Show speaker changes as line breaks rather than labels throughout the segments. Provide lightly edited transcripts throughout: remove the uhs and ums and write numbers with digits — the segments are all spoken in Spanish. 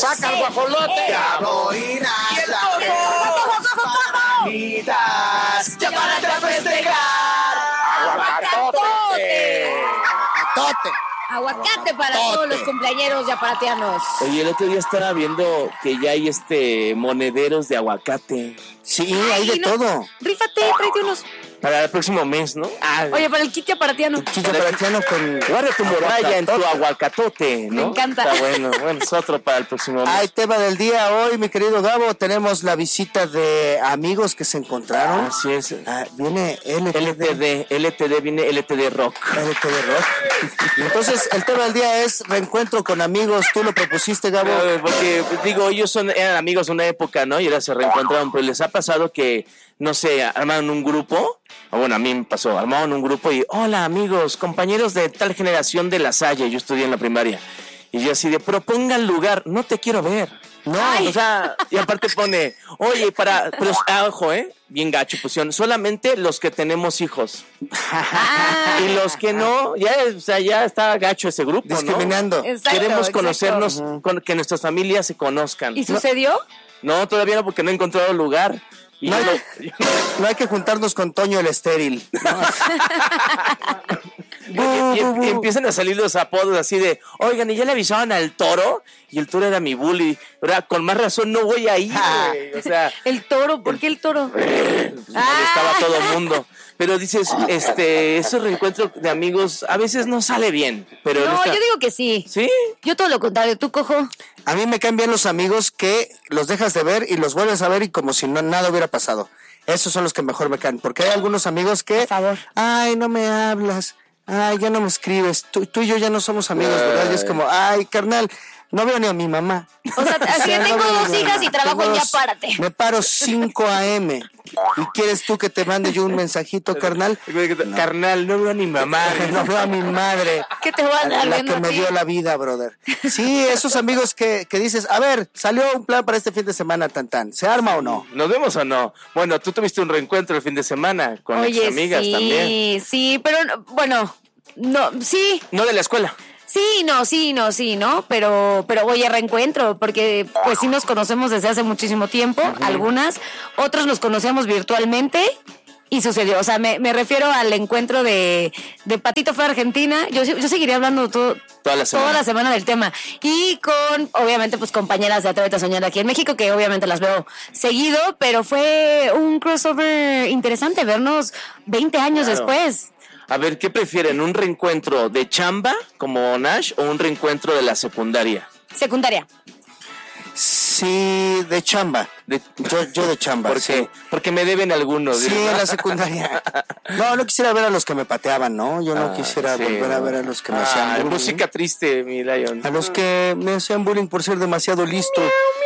¡Saca el guajolote!
Ya voy a
¡Y el
la
panitas! ¡Ya párate a festejar! ¡Aguacatote!
Aguacate para todos los cumpleañeros de aparatianos.
Oye, el otro día estaba viendo que ya hay monederos de aguacate.
Sí, hay de todo.
Rífate, tráete unos.
Para el próximo mes, ¿no?
Oye, para el kit aparatiano.
Chicho aparatiano con...
Guarda tu morralla en tu aguacatote, ¿no?
Me encanta.
Está bueno, es otro para el próximo mes.
Hay tema del día hoy, mi querido Gabo. Tenemos la visita de amigos que se encontraron.
Así es.
Viene
LTD, viene LTD Rock.
LTD Rock. Entonces, el tema del día es reencuentro con amigos. ¿Tú lo propusiste, Gabo?
Porque, digo, ellos eran amigos de una época, ¿no? Y ahora se reencontraron, pero les ha pasado que, no sé, armaron un grupo. O bueno, a mí me pasó, armaron un grupo y, hola amigos, compañeros de tal generación de La Salle, yo estudié en la primaria. Y yo así de, propongan lugar, no te quiero ver. No, o sea, y aparte pone, oye, pero ojo, bien gacho, pusieron, solamente los que tenemos hijos. Y los que no, ya está gacho ese grupo,
discriminando.
¿no? Exacto, queremos conocernos, que nuestras familias se conozcan.
¿Y sucedió?
No, todavía no, porque no he encontrado lugar. Y
no hay que juntarnos con Toño el estéril.
Y empiezan a salir los apodos así de, oigan, ¿y ya le avisaban al Toro? Y el Toro era mi bully. ¿Verdad? Con más razón no voy a ir, güey. O sea,
el Toro, ¿por qué el Toro?
Estaba todo el mundo. Pero dices, ese reencuentro de amigos a veces no sale bien. Pero
no, yo digo que sí.
¿Sí?
Yo todo lo contrario, ¿tú, Cojo?
A mí me caen bien los amigos que los dejas de ver y los vuelves a ver y como si nada hubiera pasado. Esos son los que mejor me caen. Porque hay algunos amigos que...
Por favor.
Ay, no me hablas. Ay, ya no me escribes. Tú y yo ya no somos amigos, ¿verdad? Y es como, ay, carnal, no veo ni a mi mamá.
O sea, así que tengo dos hijas y trabajo en Ya Párate.
Me paro 5 a.m. ¿Y quieres tú que te mande yo un mensajito, carnal?
No. Carnal, no veo a mi mamá.
No veo a mi madre.
¿Qué te voy a dar?
La que me dio la vida, brother. Sí, esos amigos que dices, a ver, salió un plan para este fin de semana, tan. ¿Se arma o no?
¿Nos vemos o no? Bueno, tú tuviste un reencuentro el fin de semana con tus amigas también.
Sí, pero bueno, no, sí.
No de la escuela.
Sí, no, pero oye, reencuentro, porque pues sí nos conocemos desde hace muchísimo tiempo, algunas, otros nos conocemos virtualmente y sucedió, o sea, me refiero al encuentro de Patito fue a Argentina, yo seguiría hablando toda la semana del tema, y con, obviamente, pues compañeras de Atrévete a Soñar aquí en México, que obviamente las veo seguido, pero fue un crossover interesante vernos 20 años después.
A ver, ¿qué prefieren? ¿Un reencuentro de chamba, como Nash, o un reencuentro de la secundaria?
Secundaria.
Sí, de chamba. Yo de chamba.
¿Por qué? Porque me deben algunos.
Sí, en la secundaria. No quisiera ver a los que me pateaban, ¿no? Yo no quisiera volver a ver a los que me hacían bullying.
Música triste, mi Lion.
A los que me hacían bullying por ser demasiado listo.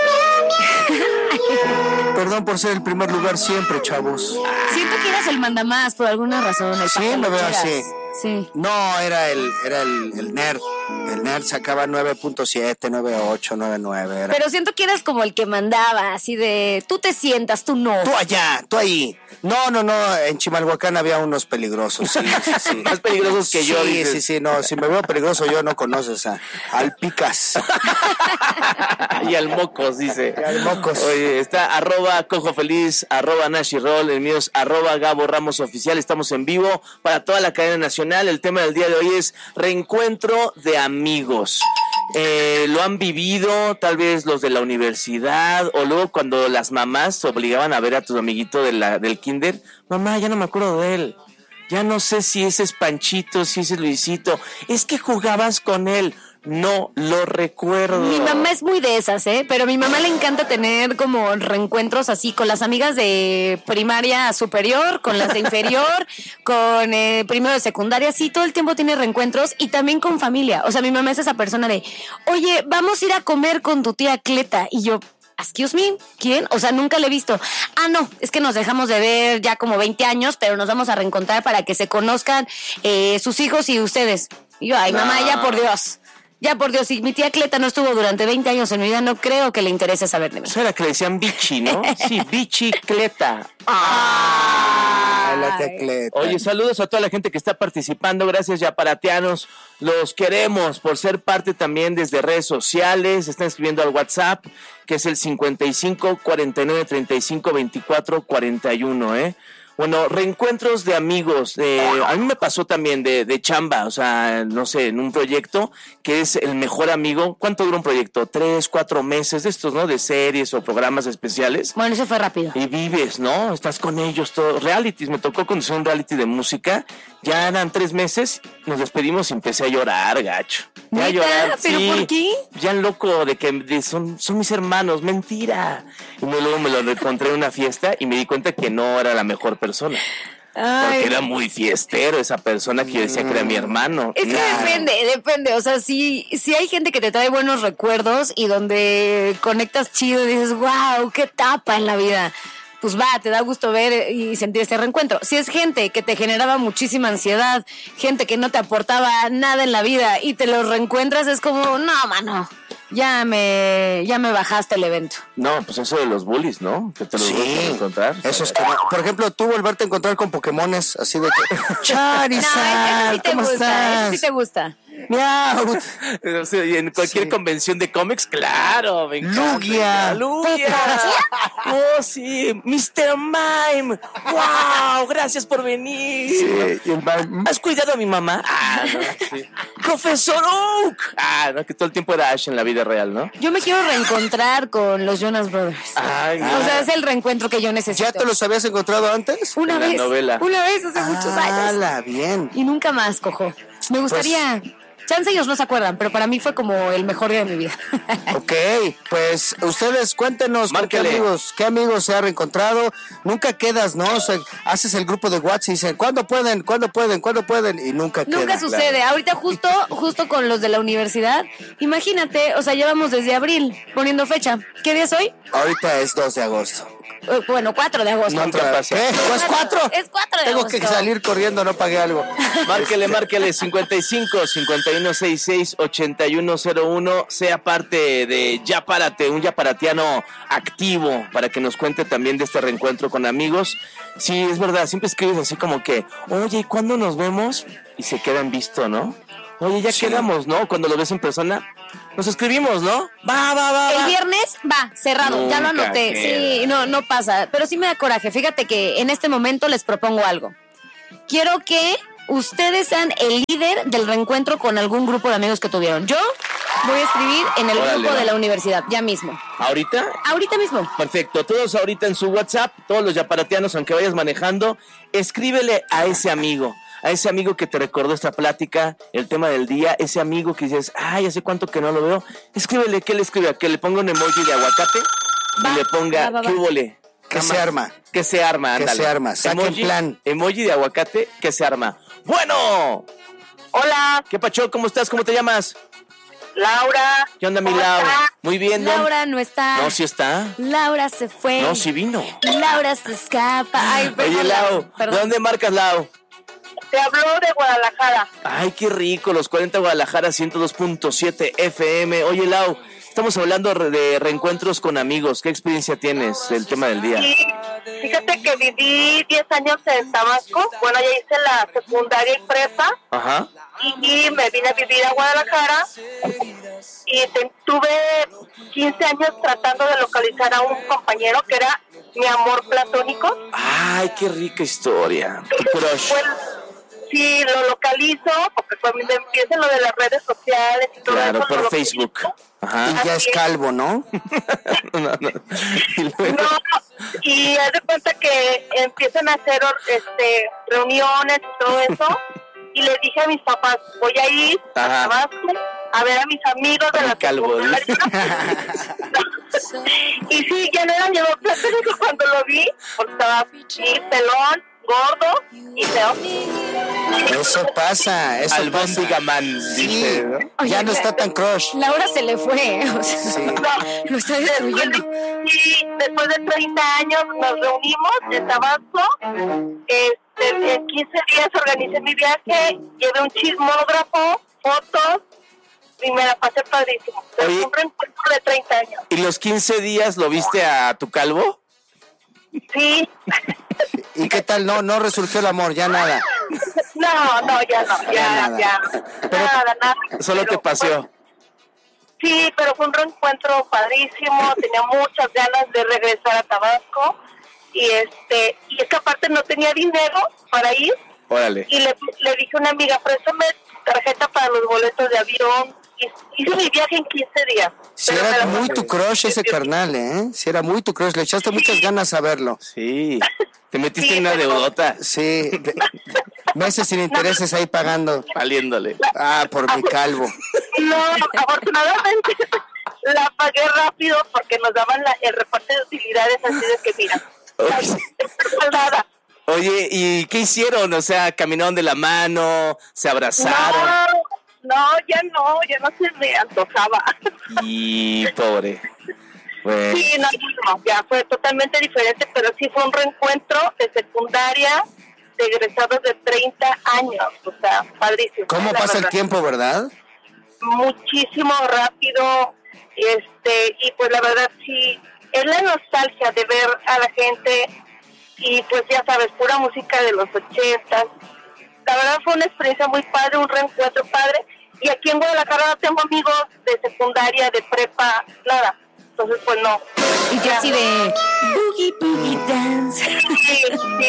Perdón por ser el primer lugar siempre, chavos.
Siento que eras el mandamás por alguna razón.
Sí, me veo así.
Sí.
No, era el nerd. El nerd sacaba 9.7, 9.8, 9.9.
Pero siento que eras como el que mandaba, así de, tú te sientas, tú no.
Tú allá, tú ahí. No, en Chimalhuacán había unos peligrosos. Sí.
Más peligrosos que yo.
Sí, no, si me veo peligroso yo no conoces al Picas.
Y al Mocos, dice.
Y al Mocos.
Oye, está @CojoFeliz, @NashiRoll, el mío es @Gabo Ramos Oficial. Estamos en vivo para toda la cadena nacional. El tema del día de hoy es reencuentro de amigos. Lo han vivido tal vez los de la universidad o luego cuando las mamás obligaban a ver a tu amiguito del kinder. Mamá, ya no me acuerdo de él. Ya no sé si ese es Panchito, si ese es Luisito. Es que jugabas con él. No lo recuerdo.
Mi mamá es muy de esas, pero a mi mamá le encanta tener como reencuentros así con las amigas de primaria superior, con las de inferior, con primero de secundaria, sí, todo el tiempo tiene reencuentros y también con familia. O sea, mi mamá es esa persona de, oye, vamos a ir a comer con tu tía Cleta. Y yo, excuse me, ¿quién? O sea, nunca le he visto. No, es que nos dejamos de ver ya como 20 años, pero nos vamos a reencontrar para que se conozcan sus hijos y ustedes. Y yo, ay, mamá, ya por Dios. Ya, por Dios, si mi tía Cleta no estuvo durante 20 años en mi vida, no creo que le interese saber de mí.
Eso era que le decían Bichi, ¿no? Sí, Bichi Cleta.
Ay, la tecleta.
Oye, saludos a toda la gente que está participando. Gracias, yaparatianos. Los queremos por ser parte también desde redes sociales. Están escribiendo al WhatsApp, que es el 55 49 35 24 41, Bueno, reencuentros de amigos. A mí me pasó también de chamba, o sea, no sé, en un proyecto que es el mejor amigo. ¿Cuánto dura un proyecto? 3, 4 meses de estos, ¿no? De series o programas especiales.
Bueno, eso fue rápido.
Y vives, ¿no? Estás con ellos, todo. Realities, me tocó conocer un reality de música. Ya eran 3 meses, nos despedimos y empecé a llorar, gacho. Ya a llorar.
¿Pero
sí,
por qué?
Ya loco de que son mis hermanos, mentira. Y luego me lo encontré en una fiesta y me di cuenta que no era la mejor persona. Porque era muy fiestero esa persona que yo decía que era mi hermano.
Es que depende. O sea, si hay gente que te trae buenos recuerdos y donde conectas chido y dices, wow, qué etapa en la vida. Pues te da gusto ver y sentir este reencuentro. Si es gente que te generaba muchísima ansiedad, gente que no te aportaba nada en la vida y te los reencuentras, es como, no, mano, ya me bajaste el evento.
No, pues eso de los bullies, ¿no? Que te los vuelves a encontrar.
Eso es que no. Por ejemplo, tú volverte a encontrar con Pokémones, así de que, Charizard,
Eso
¿cómo estás?
sí te gusta.
Miau.
O sea, y en cualquier convención de cómics, claro, me encanta. Lugia. Oh, sí, Mr. Mime. Wow, gracias por venir.
Sí, y el
¿Has cuidado a mi mamá? No, sí. Profesor Oak. No, que todo el tiempo era Ash en la vida real, ¿no?
Yo me quiero reencontrar con los Jonas Brothers. O sea, es el reencuentro que yo necesito.
¿Ya te los habías encontrado antes?
Una
En la
vez.
novela.
Una vez hace muchos años.
Bien.
Y nunca más, cojo. Me gustaría. Chance ellos no se acuerdan, pero para mí fue como el mejor día de mi vida.
Ok, pues ustedes cuéntenos
Márquele.
qué amigos se han reencontrado. Nunca quedas, ¿no? O sea, haces el grupo de WhatsApp y dicen, ¿cuándo pueden? Y nunca queda.
Nunca sucede.
Claro.
Ahorita justo con los de la universidad, imagínate, o sea, llevamos desde abril poniendo fecha. ¿Qué día es hoy?
Ahorita es 2 de agosto.
Bueno, 4 de agosto.
Nunca pasa.
¿Qué? ¿Es 4?
Es 4 de
Tengo
agosto.
que salir corriendo, no pagué algo.
Márquele 55 5166 8101. Sea parte de Ya Párate, un yaparatiano activo, para que nos cuente también de este reencuentro con amigos. Sí, es verdad, siempre escribes así como que, oye, ¿cuándo nos vemos? Y se queda en visto, ¿no? Oye, ya quedamos, ¿no? Cuando lo ves en persona, nos escribimos, ¿no? Va.
El viernes cerrado, ya lo
Nunca
anoté.
queda.
Sí, no pasa. Pero sí me da coraje. Fíjate que en este momento les propongo algo. Quiero que ustedes sean el líder del reencuentro con algún grupo de amigos que tuvieron. Yo voy a escribir en el grupo de la universidad, ya mismo.
¿Ahorita?
Ahorita mismo.
Perfecto, todos ahorita en su WhatsApp, todos los yaparatianos, aunque vayas manejando, escríbele a ese amigo que te recordó esta plática, el tema del día, ese amigo que dices, hace cuánto que no lo veo, escríbele, ¿qué le escribe? Que le ponga un emoji de aguacate y le ponga, ¿qué hubole?
Que se arma.
Que se arma, ándale.
Que se arma, saquen plan.
Emoji de aguacate, que se arma. Bueno.
Hola,
¿Qué pacho? ¿Cómo estás? ¿Cómo te llamas?
Laura.
¿Qué onda, mi
¿Cómo
Lau?
estás?
Muy bien, ¿no?
Laura no está.
No, sí está.
Laura se fue.
No, sí vino.
Laura se escapa. Ay, perdón,
Oye, Lau, ¿de
perdón.
dónde marcas, Lau?
Te habló de Guadalajara.
Ay, qué rico, los 40 Guadalajara 102.7 FM. Oye, Lau, estamos hablando de reencuentros con amigos. ¿Qué experiencia tienes del tema del día?
Sí, fíjate que viví 10 años en Tabasco. Bueno, ya hice la secundaria y prepa.
Ajá.
Y me vine a vivir a Guadalajara. Y tuve 15 años tratando de localizar a un compañero que era mi amor platónico.
Ay, qué rica historia. Tu crush.
Bueno, sí, lo localizo, porque cuando empiezan lo de las redes sociales y todo
Claro,
eso.
por
lo
Facebook.
localizo.
Ajá.
Y ya es calvo, ¿no?
No. Y luego-
No, y haz de cuenta que empiezan a hacer reuniones y todo eso. Y le dije a mis papás, voy a ir
Ajá.
a Tabasco a ver a mis amigos de la
calvo.
secundaria. Y sí, ya no era mi amor platónico cuando lo vi, porque estaba así, pelón, gordo y feo.
Eso pasa.
Albóndigaman,
Sí,
dice, ¿no?
Oye,
ya no está tan crush.
Laura se le fue. O sea,
Sí.
lo está destruyendo.
Después de 30 años nos reunimos en Tabasco. En 15 días organicé mi viaje, llevé un chismógrafo, fotos y me la pasé padrísimo. Pero
Oye.
fue un reencuentro de 30 años.
¿Y los 15 días lo viste a tu calvo?
Sí.
¿Y qué tal? No resurgió el amor, ya nada.
No, ya no, ya.
Pero
Nada.
Solo te paseó.
Sí, pero fue un reencuentro padrísimo, tenía muchas ganas de regresar a Tabasco y es que aparte no tenía dinero para ir.
Órale.
Y le dije a una amiga, préstame tarjeta para los boletos de avión. Hice mi viaje en 15 días.
Si era muy tu crush ese carnal, ¿eh? Si era muy tu crush, le echaste muchas ganas a verlo.
Sí. Te metiste en una deudota.
Sí, meses sin intereses ahí pagando.
Valiéndole.
Por mi calvo.
No, afortunadamente la pagué rápido porque nos daban el reparto de utilidades, así de que mira, nada.
Oye, ¿y qué hicieron? O sea, ¿caminaron de la mano? ¿Se abrazaron?
Ya no se me antojaba.
Y pobre. Bueno.
Sí, no, ya fue totalmente diferente, pero sí fue un reencuentro de secundaria de egresados de 30 años, o sea, padrísimo.
¿Cómo pasa el tiempo, verdad?
Muchísimo rápido, y pues la verdad sí, es la nostalgia de ver a la gente, y pues ya sabes, pura música de los 80s. La verdad fue una experiencia muy padre, un reencuentro padre, y aquí en Guadalajara no tengo amigos de secundaria, de prepa, nada. Entonces, pues no.
Y yo así de boogie dance.
Sí.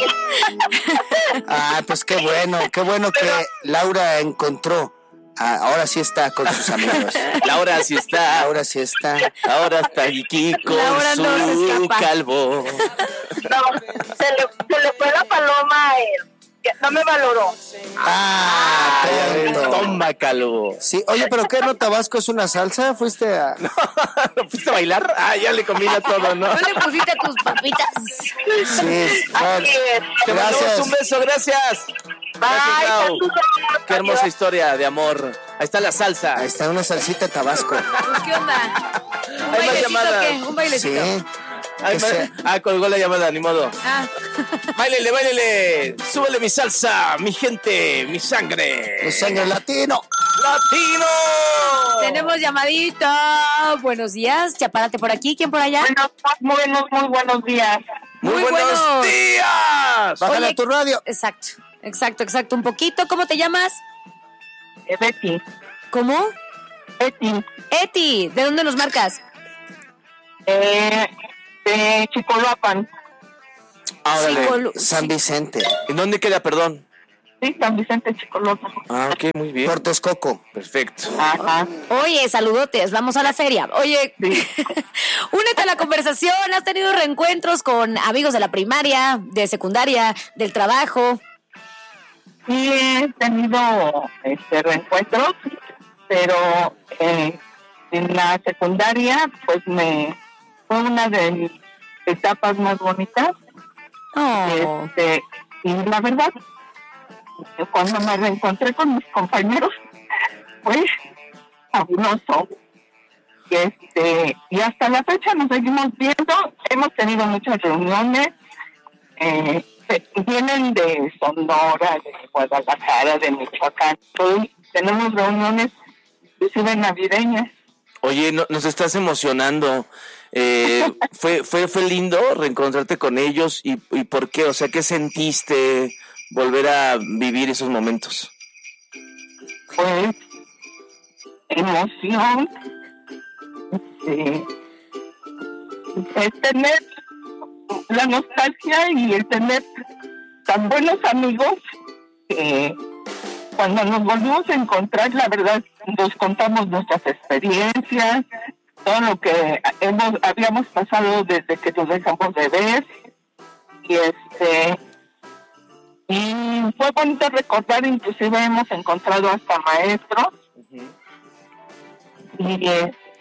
Pues qué bueno que Laura encontró. Ahora sí está con sus amigos.
Laura sí está.
Ahora sí está.
Ahora está aquí con
Laura no se
su
escapa.
calvo.
No, se le fue la paloma a él. No me valoró.
Tonto.
Toma, calvo.
Sí, oye, ¿pero qué no Tabasco es una salsa? ¿Fuiste a...?
¿No fuiste a bailar? Ya le combina todo, ¿no?
¿No le pusiste tus papitas?
Sí,
Así es.
Te mandamos
gracias.
un beso, gracias. Gracias, Lau.
Saludos.
Qué hermosa historia de amor. Ahí está la salsa.
Ahí está una salsita Tabasco.
Pues, ¿qué onda? ¿Un
Hay más
bailecito
llamadas.
qué? ¿Un bailecito?
Sí.
Colgó la llamada, ni modo. Báilele. Súbele mi salsa, mi gente, mi sangre.
El sangre latino.
¡Latino!
Tenemos llamadita. Buenos días. Chapárate por aquí. ¿Quién por allá?
Muy buenos días.
¡Muy buenos
buenos.
días!
Bájale
Oye,
a tu radio.
Exacto. Un poquito. ¿Cómo te llamas?
Betty.
¿Cómo?
Betty.
Eti. ¿De dónde nos marcas?
De Chicoloapan.
Órale.
San Vicente.
¿En dónde queda, perdón?
Sí, San Vicente, Chicoloapan.
Ok, muy bien.
Por Texcoco.
Perfecto.
Ajá.
Oye, saludotes, vamos a la feria. Oye, únete a la conversación. ¿Has tenido reencuentros con amigos de la primaria, de secundaria, del trabajo?
Sí, he tenido reencuentros, pero en la secundaria, pues fue una de mis etapas más bonitas.
Oh.
Y la verdad, cuando me reencontré con mis compañeros, fue fabuloso. Y hasta la fecha nos seguimos viendo. Hemos tenido muchas reuniones. Vienen de Sonora, de Guadalajara, de Michoacán. Tenemos reuniones inclusive navideñas.
Oye, nos estás emocionando. Fue lindo reencontrarte con ellos y ¿por qué? O sea, ¿qué sentiste volver a vivir esos momentos?
Pues emoción, el tener la nostalgia y el tener tan buenos amigos que cuando nos volvimos a encontrar, la verdad, nos contamos nuestras experiencias, todo lo que habíamos pasado desde que nos dejamos de ver, y fue bonito recordar. Inclusive hemos encontrado hasta maestros. Y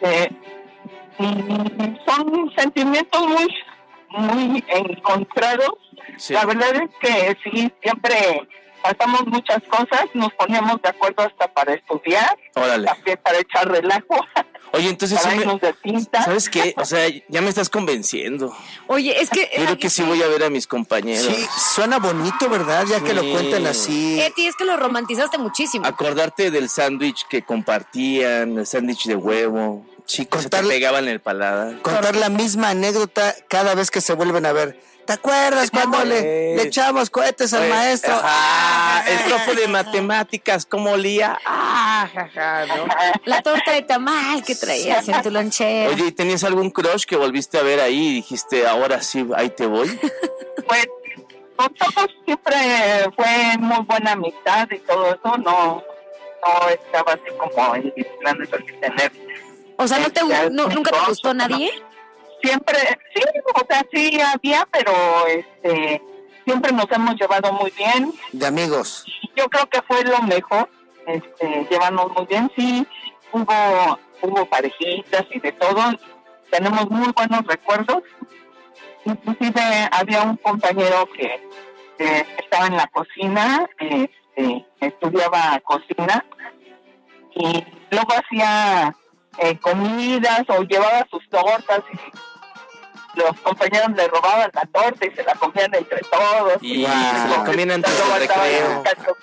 son sentimientos muy encontrados.
Sí.
La verdad es que sí, siempre pasamos muchas cosas, nos poníamos de acuerdo hasta para estudiar,
Órale.
también para echar relajo.
Oye, entonces
para irnos de tinta.
¿sabes qué? O sea, ya me estás convenciendo.
Oye, es que...
Yo creo que sí voy a ver a mis compañeros.
Sí, suena bonito, ¿verdad? Ya que lo
Sí.
cuenten así.
Eti, es que lo romantizaste muchísimo.
Acordarte del sándwich que compartían, el sándwich de huevo,
Sí,
Que se te pegaba en el paladar.
contar la misma anécdota cada vez que se vuelven a ver. ¿Te acuerdas cuando le echamos cohetes al maestro?
El profe de matemáticas, ¿cómo olía? ¿No?
La torta de tamal que traías en tu lonchera.
Oye, ¿y tenías algún crush que volviste a ver ahí y dijiste, ahora sí, ahí te voy?
Pues con todos siempre fue muy buena amistad y todo eso, no estaba así como en mis planes de tener.
O sea, ¿nunca te gustó nadie?
Siempre, sí, o sea, sí había, pero siempre nos hemos llevado muy bien.
De amigos.
Yo creo que fue lo mejor, llevarnos muy bien, sí, hubo parejitas y de todo, tenemos muy buenos recuerdos. Inclusive había un compañero que estaba en la cocina, estudiaba cocina y luego hacía comidas o llevaba sus tortas y los compañeros le robaban la torta y se la comían entre todos.
Y se la comían antes del recreo.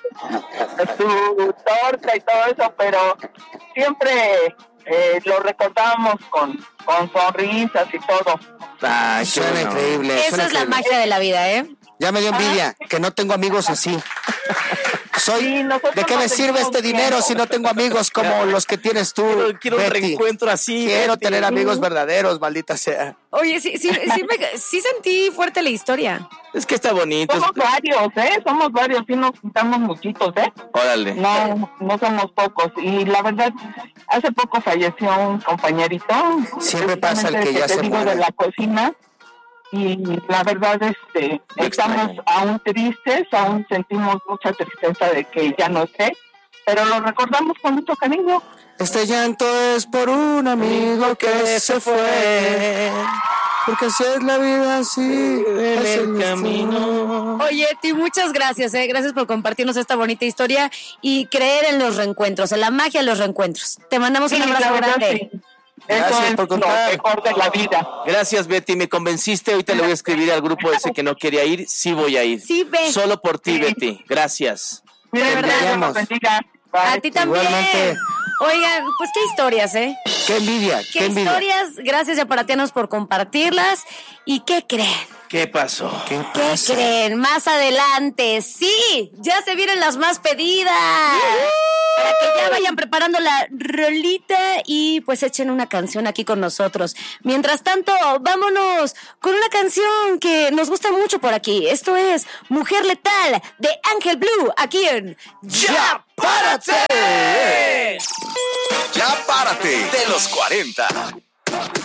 Su torta y todo eso, pero siempre lo recordábamos con sonrisas y todo.
Ay,
Suena increíble.
Esa es la magia de la vida, ¿eh?
Ya me dio envidia, que no tengo amigos así. ¿De qué me sirve este dinero si no tengo amigos como los que tienes tú?
Quiero un
Betty?
reencuentro así.
Quiero
Betty.
tener amigos verdaderos, maldita sea.
Oye, sí sentí fuerte la historia.
Es que está bonito.
Somos varios, sí nos juntamos muchitos,
Órale.
No somos pocos. Y la verdad, hace poco falleció un compañerito.
Siempre pasa el que ya se muere.
de la cocina. Y la verdad, estamos aún tristes, aún sentimos mucha tristeza de que ya no esté, pero lo recordamos con mucho cariño.
Este llanto es por un amigo que se fue, porque así es la vida, así
en el camino.
Oye, Ti, muchas gracias, gracias por compartirnos esta bonita historia y creer en los reencuentros, en la magia de los reencuentros. Te mandamos un abrazo grande.
Sí.
Gracias
Eso es
por contar.
lo mejor de la vida.
Gracias, Betty, me convenciste. Ahorita le voy a escribir al grupo ese que no quería ir. Sí voy a ir.
Sí, ve.
Solo por ti, Betty. Gracias.
Miren,
verdad.
Dios los bendiga. Bye.
A ti también.
Igualmente.
Oigan, pues qué historias, ¿eh?
Qué envidia,
Qué historias. Gracias, Yaparatianos, por compartirlas. ¿Y qué creen?
¿Qué pasó?
¿Qué
¿Qué
pasa?
creen? Más adelante, sí, ya se vienen las más pedidas. Para que ya vayan preparando la rolita y pues echen una canción aquí con nosotros. Mientras tanto, vámonos con una canción que nos gusta mucho por aquí. Esto es Mujer Letal de Ángel Blue, aquí en
¡Ya párate!
Ya párate de los 40.